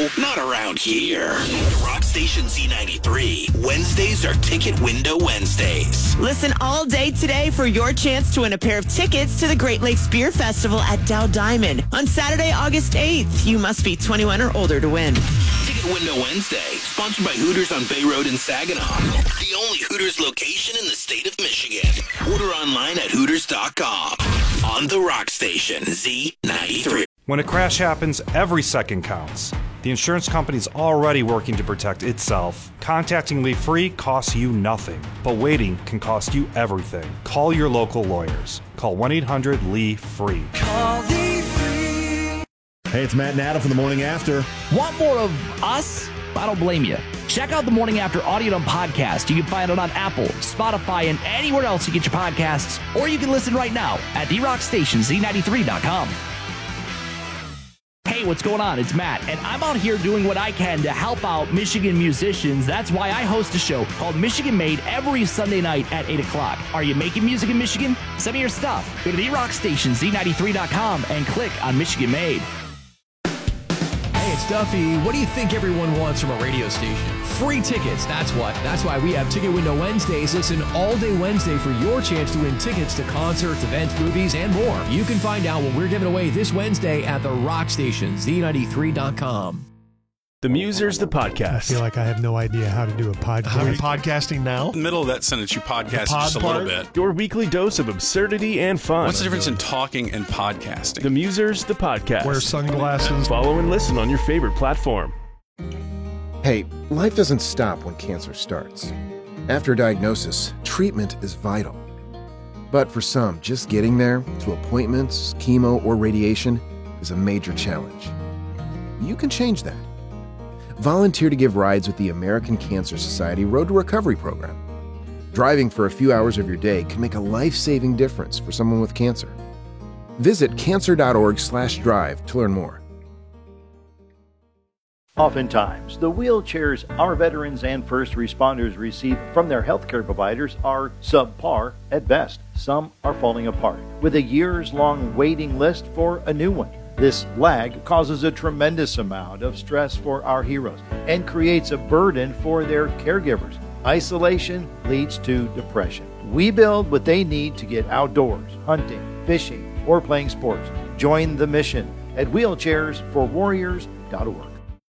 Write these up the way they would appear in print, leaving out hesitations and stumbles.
No, not around here. The Rock Station Z93. Wednesdays are Ticket Window Wednesdays. Listen all day today for your chance to win a pair of tickets to the Great Lakes Beer Festival at Dow Diamond on Saturday, August 8th. You must be 21 or older to win. Ticket Window Wednesday, sponsored by Hooters on Bay Road in Saginaw. The only Hooters location in the state of Michigan. Order online at Hooters.com. On the Rock Station, Z93. When a crash happens, every second counts. The insurance company's already working to protect itself. Contacting Lee Free costs you nothing, but waiting can cost you everything. Call your local lawyers. Call 1-800-LEE-FREE. Call Lee Free. Hey, it's Matt and Adam from The Morning After. Want more of us? I don't blame you. Check out The Morning After Audio and Podcast. You can find it on Apple, Spotify, and anywhere else you get your podcasts. Or you can listen right now at TheRockStation, Z93.com. Hey, what's going on? It's Matt, and I'm out here doing what I can to help out Michigan musicians. That's why I host a show called Michigan Made every Sunday night at 8 o'clock. Are you making music in Michigan? Send me your stuff. Go to TheRockStation, Z93.com, and click on Michigan Made. Hey, it's Duffy. What do you think everyone wants from a radio station? Free tickets, that's what. That's why we have Ticket Window Wednesdays. It's an all-day Wednesday for your chance to win tickets to concerts, events, movies, and more. You can find out what we're giving away this Wednesday at the Rock Station, Z93.com. The Musers, the podcast. I feel like I have no idea how to do a podcast. Are we podcasting now? In the middle of that sentence, you podcast just a little bit. Your weekly dose of absurdity and fun. What's the difference in talking and podcasting? The Musers, the podcast. Wear sunglasses. Follow and listen on your favorite platform. Hey, life doesn't stop when cancer starts. After diagnosis, treatment is vital. But for some, just getting there, to appointments, chemo, or radiation, is a major challenge. You can change that. Volunteer to give rides with the American Cancer Society Road to Recovery program. Driving for a few hours of your day can make a life-saving difference for someone with cancer. Visit cancer.org/drive to learn more. Oftentimes, the wheelchairs our veterans and first responders receive from their healthcare providers are subpar at best. Some are falling apart, with a years-long waiting list for a new one. This lag causes a tremendous amount of stress for our heroes and creates a burden for their caregivers. Isolation leads to depression. We build what they need to get outdoors, hunting, fishing, or playing sports. Join the mission at wheelchairsforwarriors.org.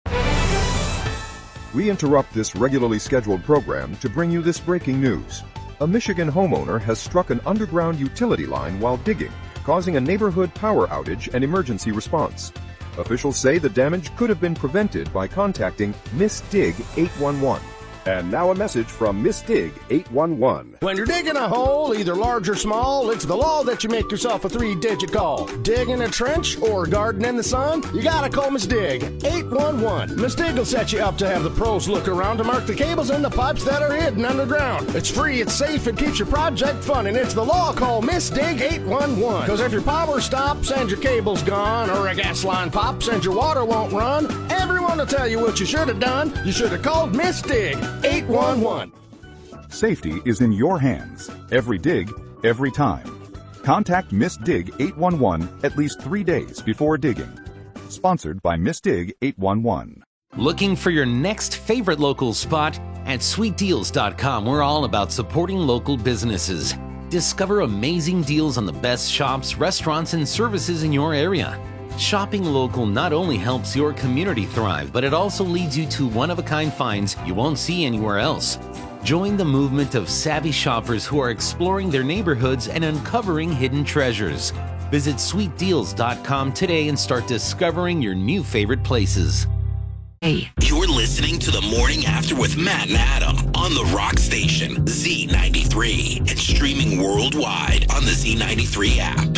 We interrupt this regularly scheduled program to bring you this breaking news. A Michigan homeowner has struck an underground utility line while digging, causing a neighborhood power outage and emergency response. Officials say the damage could have been prevented by contacting Miss Dig 811. And now a message from Miss Dig 811. When you're digging a hole, either large or small, it's the law that you make yourself a 3-digit call. Digging a trench or garden in the sun, you gotta call Miss Dig 811. Miss Dig will set you up to have the pros look around to mark the cables and the pipes that are hidden underground. It's free, it's safe, it keeps your project fun, and it's the law. Call Miss Dig 811. Because if your power stops and your cable's gone, or a gas line pops and your water won't run, everyone will tell you what you should have done. You should have called Miss Dig 811. Safety is in your hands. Every dig, every time. Contact Miss Dig 811 at least 3 days before digging. Sponsored by Miss Dig 811. Looking for your next favorite local spot? At SweetDeals.com, we're all about supporting local businesses. Discover amazing deals on the best shops, restaurants, and services in your area. Shopping local not only helps your community thrive, but it also leads you to one-of-a-kind finds you won't see anywhere else. Join the movement of savvy shoppers who are exploring their neighborhoods and uncovering hidden treasures. Visit SweetDeals.com today and start discovering your new favorite places. Hey. You're listening to The Morning After with Matt and Adam on the Rock Station, Z93, and streaming worldwide on the Z93 app.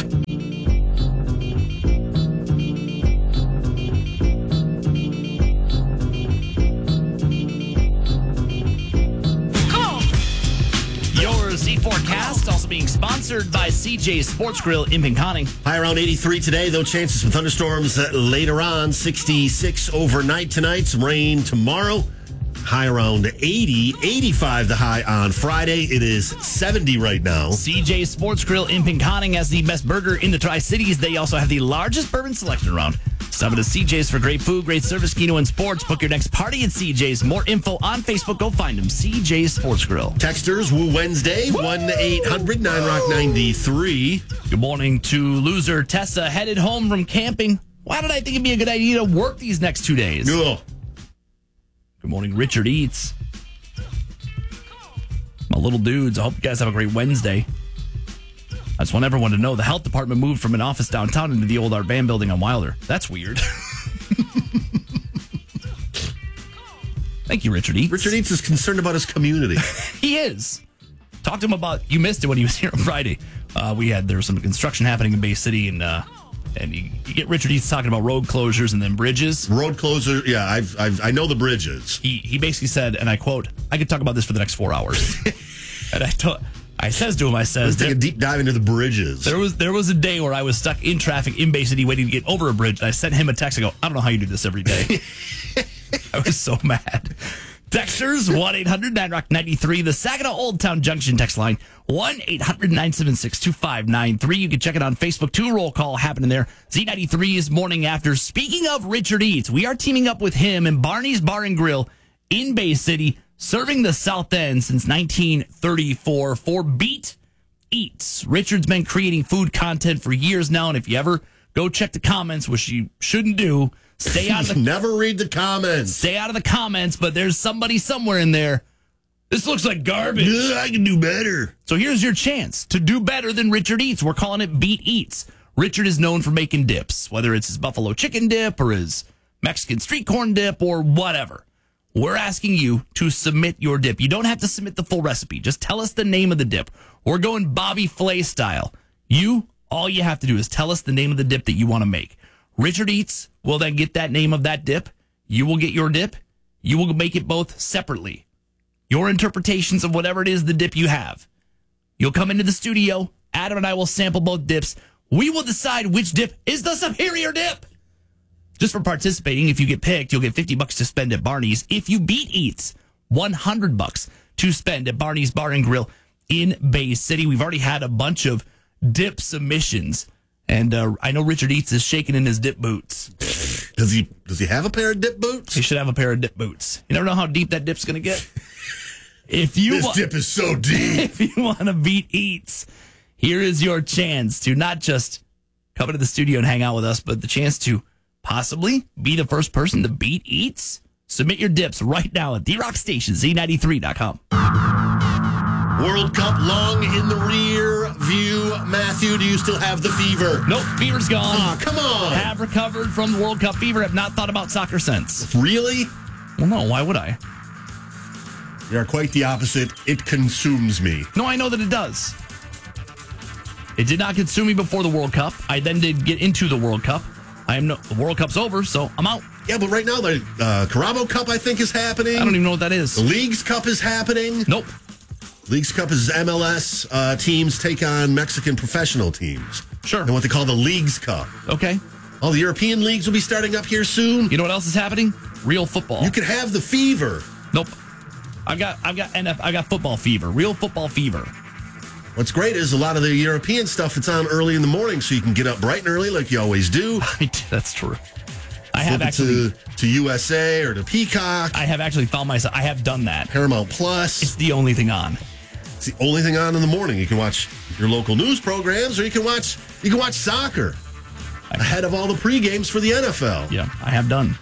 Z Forecast, also being sponsored by CJ Sports Grill in Pinconning. High around 83 today, though chances for thunderstorms later on. 66 overnight tonight, some rain tomorrow. High around 80, 85 the high on Friday. It is 70 right now. CJ Sports Grill in Pinconning has the best burger in the Tri-Cities. They also have the largest bourbon selection around. Stop at CJ's for great food, great service, Keno, and sports. Book your next party at CJ's. More info on Facebook. Go find them. CJ's Sports Grill. Texters, Woo Wednesday, 1-800-9ROCK-93. Good morning to loser Tessa, headed home from camping. Why did I think it'd be a good idea to work these next 2 days? Ugh. Good morning, Richard Eats. My little dudes, I hope you guys have a great Wednesday. I just want everyone to know the health department moved from an office downtown into the old Art Van building on Wilder. That's weird. Thank you, Richard Eats. Richard Eats is concerned about his community. He is. Talk to him about, you missed it when he was here on Friday. There was some construction happening in Bay City, and you get Richard Eats talking about road closures and then bridges. Road closure, yeah, I know the bridges. He basically said, and I quote, I could talk about this for the next 4 hours. And I says to him, let's take a deep dive into the bridges. There was a day where I was stuck in traffic in Bay City waiting to get over a bridge, and I sent him a text. I go, I don't know how you do this every day. I was so mad. Texters, 1-800-9ROCK-93. The Saginaw Old Town Junction text line, 1-800-976-2593. You can check it on Facebook, too. Roll call happening there. Z93 is morning after. Speaking of Richard Eats, we are teaming up with him and Barney's Bar and Grill in Bay City, serving the South End since 1934 for Beat Eats. Richard's been creating food content for years now, and if you ever go check the comments, which you shouldn't do, stay out of the never read the comments. Stay out of the comments, but there's somebody somewhere in there. This looks like garbage. I can do better. So here's your chance to do better than Richard Eats. We're calling it Beat Eats. Richard is known for making dips, whether it's his buffalo chicken dip or his Mexican street corn dip or whatever. We're asking you to submit your dip. You don't have to submit the full recipe. Just tell us the name of the dip. We're going Bobby Flay style. All you have to do is tell us the name of the dip that you want to make. Richard Eats will then get that name of that dip. You will get your dip. You will make it both separately. Your interpretations of whatever it is the dip you have. You'll come into the studio. Adam and I will sample both dips. We will decide which dip is the superior dip. Just for participating, if you get picked, you'll get $50 to spend at Barney's. If you beat Eats, $100 to spend at Barney's Bar and Grill in Bay City. We've already had a bunch of dip submissions, and I know Richard Eats is shaking in his dip boots. Does he have a pair of dip boots? He should have a pair of dip boots. You never know how deep that dip's going to get. This dip is so deep. If you want to beat Eats, here is your chance to not just come into the studio and hang out with us, but the chance to possibly be the first person to beat Eats. Submit your dips right now at TheRockStation, Z93.com. World Cup long in the rear view. Matthew, do you still have the fever? Nope, fever's gone. Oh, come on. Have recovered from the World Cup fever. Have not thought about soccer since. Really? Well, no, why would I? You're quite the opposite. It consumes me. No, I know that it does. It did not consume me before the World Cup. I then did get into the World Cup. The World Cup's over, so I'm out. Yeah, but right now the Carabo Cup, I think, is happening. I don't even know what that is. The Leagues Cup is happening. Nope. Leagues Cup is MLS teams take on Mexican professional teams. Sure. And what they call the Leagues Cup. Okay. All the European leagues will be starting up here soon. You know what else is happening? Real football. You could have the fever. Nope. I've got football fever. Real football fever. What's great is a lot of the European stuff, it's on early in the morning, so you can get up bright and early like you always do. That's true. I Flip have actually to USA or to Peacock. I have actually found myself. I have done that. Paramount Plus. It's the only thing on. It's the only thing on in the morning. You can watch your local news programs, or you can watch soccer ahead of all the pre-games for the NFL. Yeah, I have done.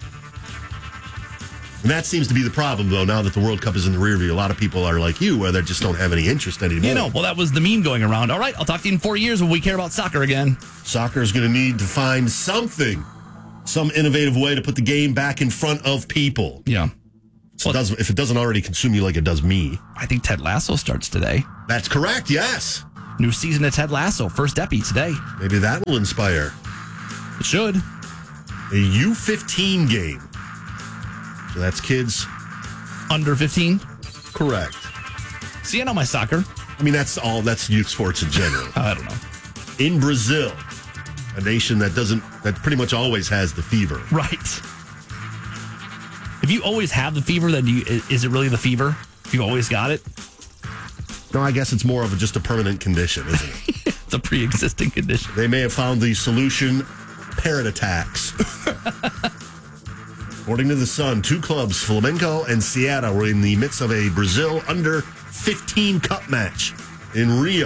And that seems to be the problem, though, now that the World Cup is in the rear view. A lot of people are like you, where they just don't have any interest anymore. Well, that was the meme going around. All right, I'll talk to you in 4 years when we care about soccer again. Soccer is going to need to find some innovative way to put the game back in front of people. Yeah. So if it doesn't already consume you like it does me. I think Ted Lasso starts today. That's correct, yes. New season of Ted Lasso, first epi today. Maybe that will inspire. It should. A U15 game. So that's kids under 15? Correct. See, I know my soccer. I mean, that's youth sports in general. I don't know. In Brazil, a nation that pretty much always has the fever. Right. If you always have the fever, then is it really the fever? If you always got it? No, I guess it's more of just a permanent condition, isn't it? It's a pre-existing condition. They may have found the solution: parrot attacks. According to The Sun, two clubs, Flamengo and Seara, were in the midst of a Brazil under-15 cup match in Rio.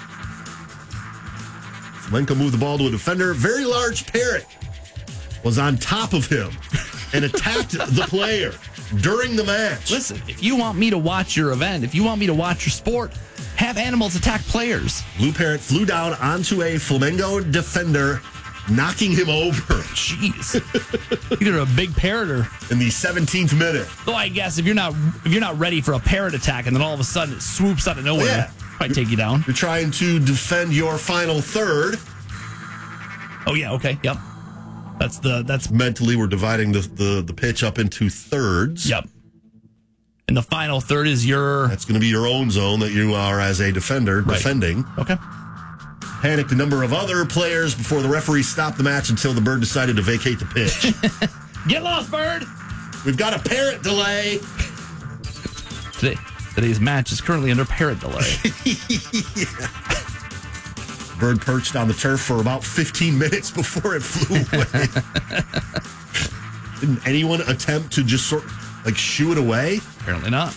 Flamengo moved the ball to a defender. Very large parrot was on top of him and attacked the player during the match. Listen, if you want me to watch your event, if you want me to watch your sport, have animals attack players. Blue parrot flew down onto a Flamengo defender, knocking him over. Jeez. Either a big parrot or in the 17th minute. Though I guess if you're not ready for a parrot attack and then all of a sudden it swoops out of nowhere, might take you down. You're trying to defend your final third. Oh yeah, okay, yep. That's mentally we're dividing the pitch up into thirds. Yep. And the final third is That's going to be your own zone that you are as a defender defending. Okay. Panicked a number of other players before the referee stopped the match until the bird decided to vacate the pitch. Get lost, bird! We've got a parrot delay. Today's match is currently under parrot delay. Bird perched on the turf for about 15 minutes before it flew away. Didn't anyone attempt to just shoo it away? Apparently not.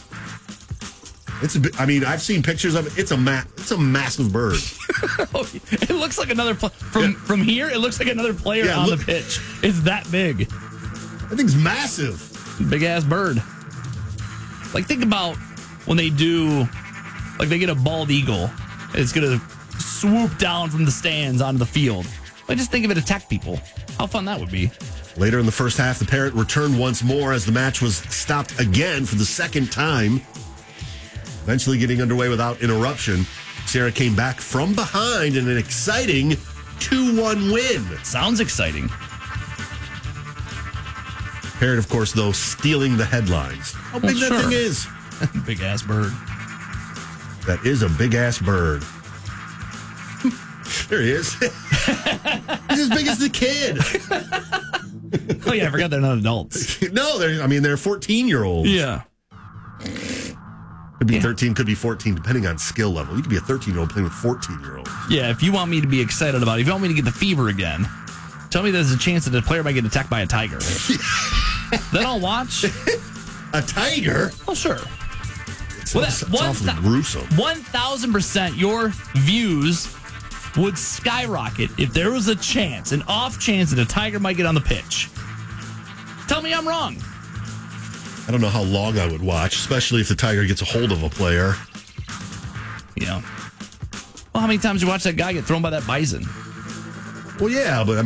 I've seen pictures of it. It's a massive bird. It looks like another from here. It looks like another player on the pitch. It's that big. That thing's massive. Big ass bird. Like, think about when they do, like, they get a bald eagle. It's gonna swoop down from the stands onto the field. Like, just think of it attack people. How fun that would be. Later in the first half, the parrot returned once more as the match was stopped again for the second time. Eventually getting underway without interruption, Seara came back from behind in an exciting 2-1 win. Sounds exciting. Parrot, of course, though, stealing the headlines. How big that thing is. Big ass bird. That is a big ass bird. There he is. He's as big as the kid. Oh, yeah, I forgot they're not adults. No, they're 14-year-olds. Yeah. Could be 13, could be 14, depending on skill level. You could be a 13-year-old playing with 14-year-olds. Yeah, if you want me to be excited about it, if you want me to get the fever again, tell me there's a chance that a player might get attacked by a tiger. Then I'll watch. A tiger? Oh, sure. It's awfully gruesome. 1,000% your views would skyrocket if there was a chance, an off chance that a tiger might get on the pitch. Tell me I'm wrong. I don't know how long I would watch, especially if the tiger gets a hold of a player. Yeah. Well, how many times you watch that guy get thrown by that bison? Well, yeah, but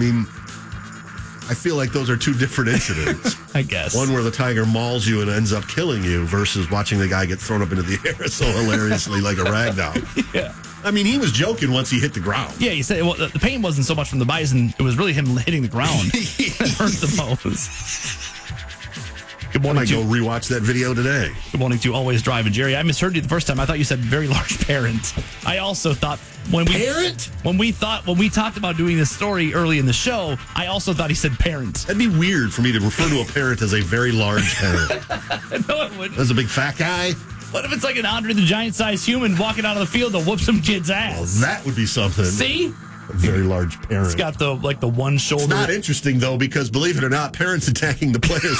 I feel like those are two different incidents. I guess. One where the tiger mauls you and ends up killing you versus watching the guy get thrown up into the air so hilariously like a rag doll. Yeah. He was joking once he hit the ground. Yeah, he said the pain wasn't so much from the bison. It was really him hitting the ground. It hurt the most. Good morning. I might go rewatch that video today. Good morning to Always Drive. And Jerry, I misheard you the first time. I thought you said very large parent. I also thought when we talked about doing this story early in the show, I also thought he said parent. That'd be weird for me to refer to a parent as a very large parent. No, it wouldn't. As a big fat guy. What if it's like an Andre the Giant-sized human walking out of the field to whoop some kid's ass? Well, that would be something. See? A very large parent. It's got the one shoulder. It's not interesting, though, because believe it or not, parents attacking the players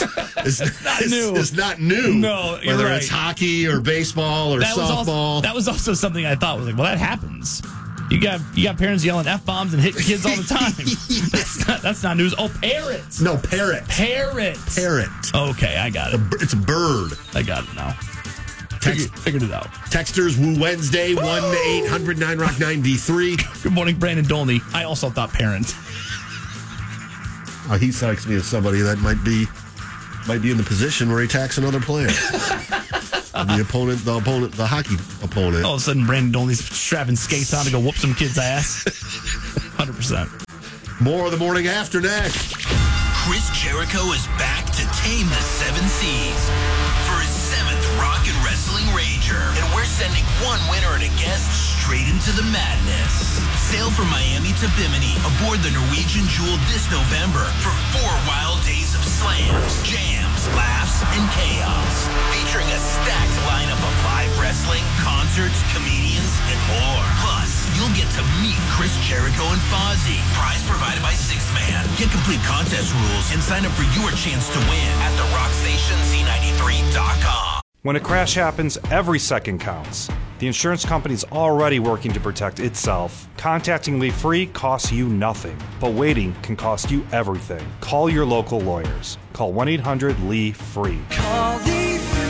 is not new. No, you're whether right. it's hockey or baseball or softball. That was also something I thought was like, well, that happens. You got parents yelling F-bombs and hitting kids all the time. Yes. That's not news. Oh, parrots. No, parrot. Parrot. Okay, I got it. It's a bird. I got it now. Figured it out. Texters Woo Wednesday, 1-800-9ROCK-9D3. Good morning, Brandon Dolney. I also thought parent. He strikes me as somebody that might be in the position where he attacks another player. the hockey opponent. All of a sudden, Brandon Dolney's strapping skates on to go whoop some kid's ass. 100%. More of the morning after next. Chris Jericho is back to tame the 7 seas for his 7th Rock and Wrestling Rager. And we're sending one winner and a guest straight into the madness. Sail from Miami to Bimini aboard the Norwegian Jewel this November for 4 wild days of slams, jams, laughs, concerts, comedians, and more. Plus, you'll get to meet Chris Jericho and Fozzy. Prize provided by Six Man. Get complete contest rules and sign up for your chance to win at therockstationz93.com. When a crash happens, every second counts. The insurance company's already working to protect itself. Contacting Lee Free costs you nothing, but waiting can cost you everything. Call your local lawyers. Call 1-800-LEE-FREE. Call Lee Free.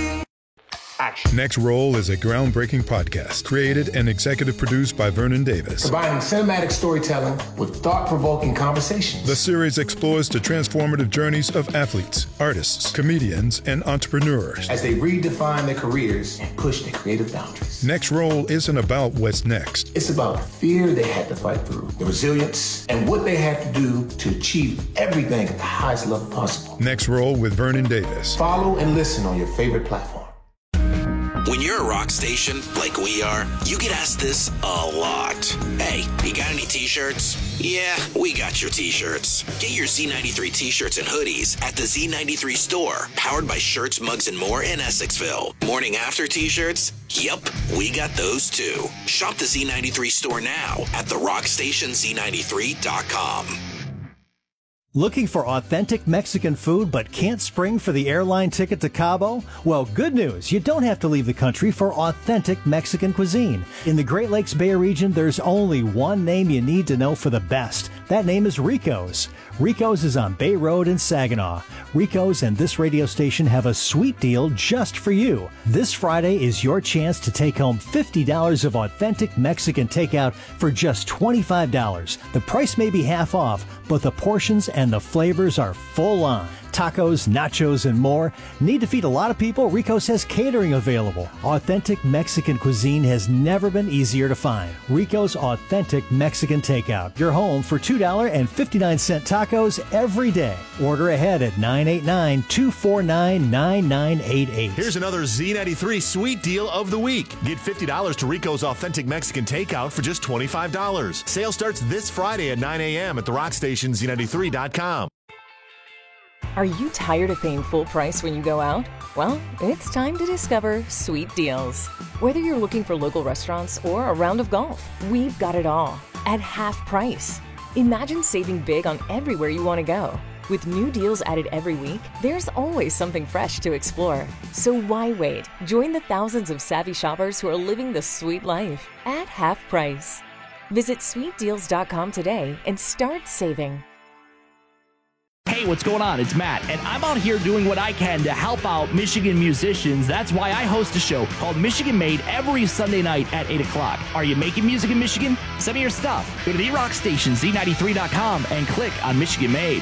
Next Roll is a groundbreaking podcast created and executive produced by Vernon Davis. Combining cinematic storytelling with thought-provoking conversations. The series explores the transformative journeys of athletes, artists, comedians, and entrepreneurs as they redefine their careers and push their creative boundaries. Next Roll isn't about what's next. It's about the fear they had to fight through, the resilience, and what they had to do to achieve everything at the highest level possible. Next Roll with Vernon Davis. Follow and listen on your favorite platform. When you're a rock station like we are, you get asked this a lot. Hey, you got any t-shirts? Yeah, we got your t-shirts. Get your Z93 t-shirts and hoodies at the Z93 store, powered by Shirts, Mugs, and More in Essexville. Morning after t-shirts? Yep, we got those too. Shop the Z93 store now at therockstationz93.com. Looking for authentic Mexican food but can't spring for the airline ticket to Cabo? Well, good news. You don't have to leave the country for authentic Mexican cuisine. In the Great Lakes Bay region, there's only one name you need to know for the best. That name is Rico's. Rico's is on Bay Road in Saginaw. Rico's and this radio station have a sweet deal just for you. This Friday is your chance to take home $50 of authentic Mexican takeout for just $25. The price may be half off, but the portions and the flavors are full on. Tacos, nachos, and more. Need to feed a lot of people? Rico's has catering available. Authentic Mexican cuisine has never been easier to find. Rico's Authentic Mexican Takeout. Your home for $2.59 tacos every day. Order ahead at 989-249-9988. Here's another Z93 sweet deal of the week. Get $50 to Rico's Authentic Mexican Takeout for just $25. Sale starts this Friday at 9 a.m. at therockstationz93.com. Are you tired of paying full price when you go out? Well, it's time to discover Sweet Deals. Whether you're looking for local restaurants or a round of golf, we've got it all at half price. Imagine saving big on everywhere you want to go. With new deals added every week, there's always something fresh to explore. So why wait? Join the thousands of savvy shoppers who are living the sweet life at half price. Visit sweetdeals.com today and start saving. Hey, what's going on? It's Matt, and I'm out here doing what I can to help out Michigan musicians. That's why I host a show called Michigan Made every Sunday night at 8 o'clock. Are you making music in Michigan? Send me your stuff. Go to therockstationz93.com and click on Michigan Made.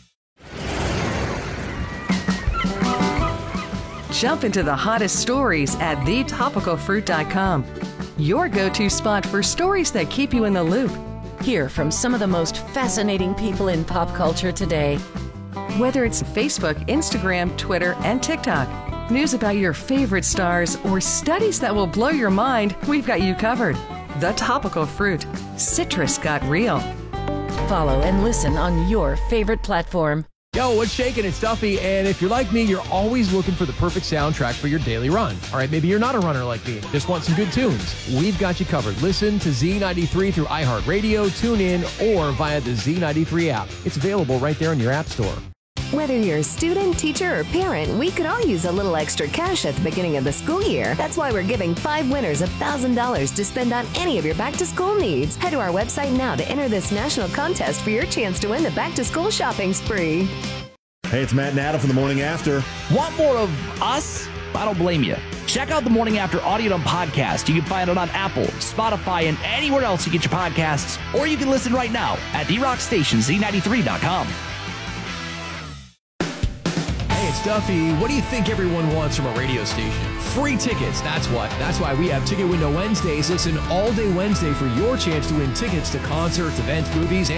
Jump into the hottest stories at thetopicalfruit.com. Your go-to spot for stories that keep you in the loop. Hear from some of the most fascinating people in pop culture today. Whether it's Facebook, Instagram, Twitter, and TikTok, news about your favorite stars, or studies that will blow your mind, we've got you covered. The Topical Fruit. Citrus got real. Follow and listen on your favorite platform. Yo, what's shaking? It's Duffy, and if you're like me, you're always looking for the perfect soundtrack for your daily run. All right, maybe you're not a runner like me, just want some good tunes. We've got you covered. Listen to Z93 through iHeartRadio, TuneIn, or via the Z93 app. It's available right there in your app store. Whether you're a student, teacher, or parent, we could all use a little extra cash at the beginning of the school year. That's why we're giving 5 winners $1,000 to spend on any of your back-to-school needs. Head to our website now to enter this national contest for your chance to win the back-to-school shopping spree. Hey, it's Matt and Adam from The Morning After. Want more of us? I don't blame you. Check out The Morning After Audio and Podcast. You can find it on Apple, Spotify, and anywhere else you get your podcasts. Or you can listen right now at therockstationz93.com. Hey, it's Duffy. What do you think everyone wants from a radio station? Free tickets, that's what. That's why we have Ticket Window Wednesdays. Listen all day Wednesday for your chance to win tickets to concerts, events, movies, and